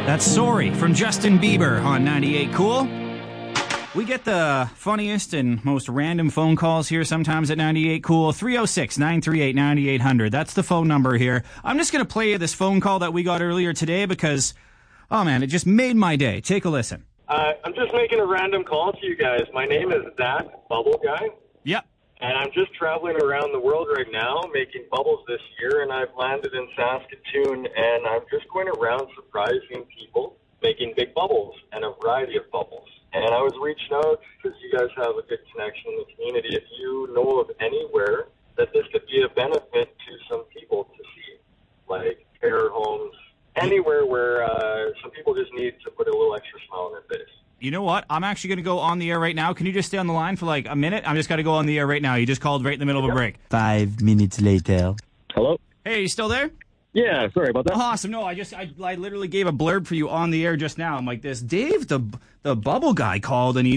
That's Sorry from Justin Bieber on 98 Cool. We get the funniest and most random phone calls here sometimes at 98 Cool. 306-938-9800. That's the phone number here. I'm just going to play you this phone call that we got earlier today because, oh man, it just made my day. Take a listen. I'm just making a random call to you guys. My name is That Bubble Guy. Yep. And I'm just traveling around the world right now making bubbles this year, and I've landed in Saskatoon, and I'm just going around surprising people making big bubbles and a variety of bubbles. And I was reaching out because you guys have a good connection in the community. If you know of anywhere that this could be a benefit to some people to see, like care homes, anywhere where some people just need to put a little extra smile on their face. You know what? I'm actually going to go on the air right now. Can you just stay on the line for like a minute? I'm just going to go on the air right now. You just called right in the middle of a break. 5 minutes later. Hello? Hey, you still there? Yeah, sorry about that. Awesome. No, I literally gave a blurb for you on the air just now. I'm like, this Dave, the bubble guy called, and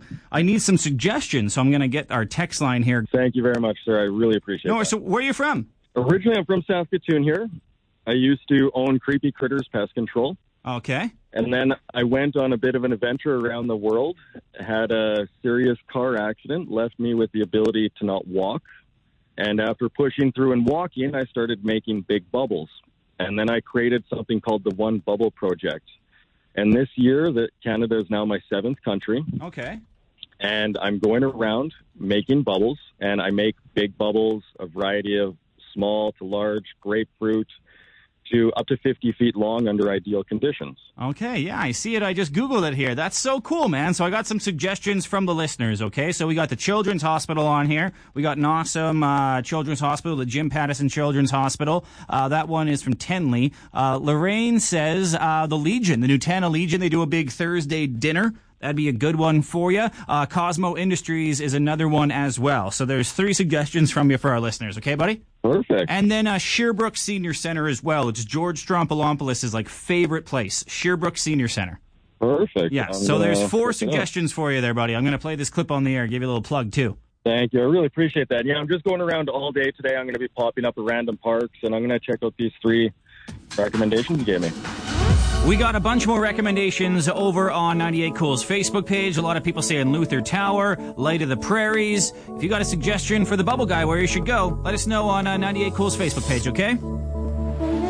I need some suggestions. So I'm going to get our text line here. Thank you very much, sir. I really appreciate it. No, so where are you from? Originally, I'm from Saskatoon here. I used to own Creepy Critters Pest Control. Okay. And then I went on a bit of an adventure around the world, had a serious car accident, left me with the ability to not walk. And after pushing through and walking, I started making big bubbles. And then I created something called the One Bubble Project. And this year, Canada is now my 7th country. Okay. And I'm going around making bubbles, and I make big bubbles, a variety of small to large, grapefruit, to up to 50 feet long under ideal conditions. Okay, yeah, I see it. I just Googled it here. That's so cool, man. So I got some suggestions from the listeners, okay? So we got the Children's Hospital on here. We got an awesome Children's Hospital, the Jim Pattison Children's Hospital. That one is from Tenley. Lorraine says the Legion, the Nutana Legion, they do a big Thursday dinner. That'd be a good one for you. Cosmo Industries is another one as well. So there's 3 suggestions from you for our listeners. Okay, buddy? Perfect. And then Sherbrooke Senior Center as well. It's George Strompolopoulos' favorite place, Sherbrooke Senior Center. Perfect. Yeah, so there's 4 suggestions for you there, buddy. I'm going to play this clip on the air, give you a little plug, too. Thank you. I really appreciate that. Yeah, I'm just going around all day today. I'm going to be popping up at random parks, and I'm going to check out these 3 recommendations you gave me. We got a bunch more recommendations over on 98 Cool's Facebook page. A lot of people saying Luther Tower, Light of the Prairies. If you got a suggestion for the Bubble Guy where you should go, let us know on 98 Cool's Facebook page, okay?